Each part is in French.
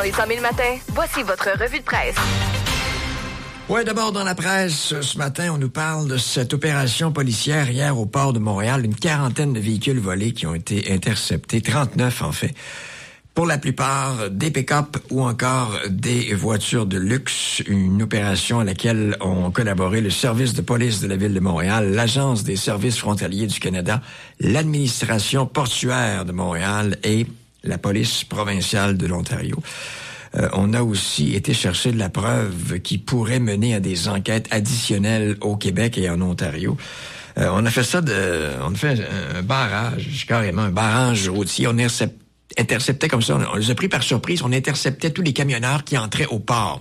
les 100 000 matins, voici votre revue de presse. Oui, d'abord, dans la presse, ce matin, on nous parle de cette opération policière hier au port de Montréal. Une quarantaine de véhicules volés qui ont été interceptés, 39 en fait. Pour la plupart, des pick-up ou encore des voitures de luxe. Une opération à laquelle ont collaboré le service de police de la Ville de Montréal, l'Agence des services frontaliers du Canada, l'administration portuaire de Montréal et la police provinciale de l'Ontario. On a aussi été chercher de la preuve qui pourrait mener à des enquêtes additionnelles au Québec et en Ontario. On a fait un barrage, carrément un barrage routier. On interceptait comme ça, on les a pris par surprise, on interceptait tous les camionneurs qui entraient au port.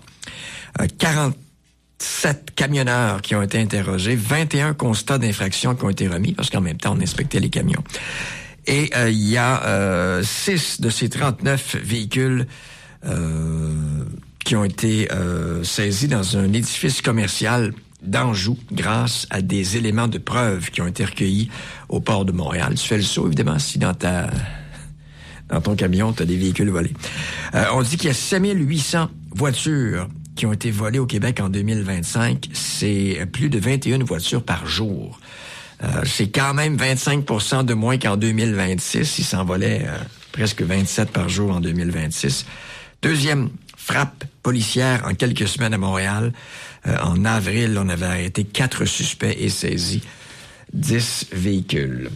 47 camionneurs qui ont été interrogés, 21 constats d'infraction qui ont été remis, parce qu'en même temps, on inspectait les camions. Et il y a 6 de ces 39 véhicules qui ont été saisis dans un édifice commercial d'Anjou grâce à des éléments de preuve qui ont été recueillis au port de Montréal. Tu fais le saut, évidemment, si dans ton camion, tu as des véhicules volés. On dit qu'il y a 5800 voitures qui ont été volées au Québec en 2025. C'est plus de 21 voitures par jour. C'est quand même 25% de moins qu'en 2026. Il s'envolait presque 27 par jour en 2026. Deuxième frappe policière en quelques semaines à Montréal. En avril, on avait arrêté 4 suspects et saisi 10 véhicules.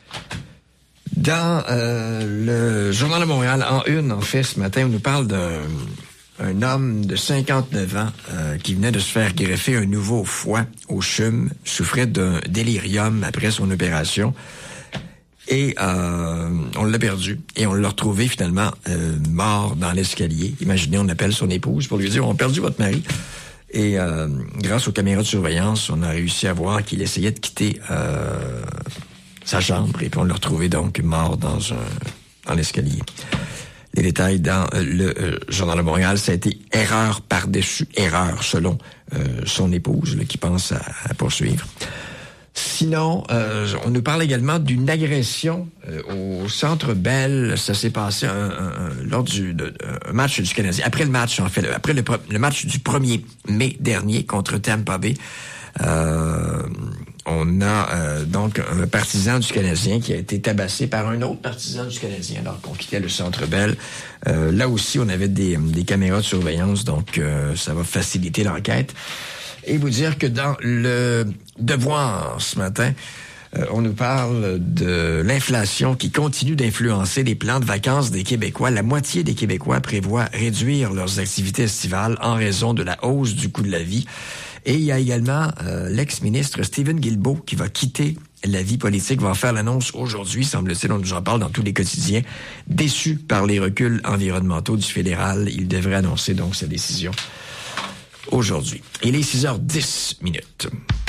Dans le Journal de Montréal, en une, en fait, ce matin, on nous parle d'un homme de 59 ans qui venait de se faire greffer un nouveau foie au CHUM, souffrait d'un délirium après son opération. Et on l'a perdu. Et on l'a retrouvé finalement mort dans l'escalier. Imaginez, on appelle son épouse pour lui dire « On a perdu votre mari ». Et grâce aux caméras de surveillance, on a réussi à voir qu'il essayait de quitter sa chambre. Et puis on l'a retrouvé donc mort dans l'escalier. Les détails dans le Journal de Montréal, ça a été erreur par-dessus erreur, selon son épouse, là, qui pense à poursuivre. Sinon, on nous parle également d'une agression au Centre Bell. Ça s'est passé lors un match du Canadien. Après le match, en fait, après le match du 1er mai dernier contre Tampa Bay, on a donc un partisan du Canadien qui a été tabassé par un autre partisan du Canadien alors qu'on quittait le Centre Bell. Là aussi, on avait des caméras de surveillance, donc ça va faciliter l'enquête. Et vous dire que dans le Devoir ce matin, on nous parle de l'inflation qui continue d'influencer les plans de vacances des Québécois. La moitié des Québécois prévoient réduire leurs activités estivales en raison de la hausse du coût de la vie. Et il y a également l'ex-ministre Stephen Guilbeault qui va quitter la vie politique, va en faire l'annonce aujourd'hui, semble-t-il, on nous en parle dans tous les quotidiens. Déçu par les reculs environnementaux du fédéral, il devrait annoncer donc sa décision aujourd'hui. Il est 6h10.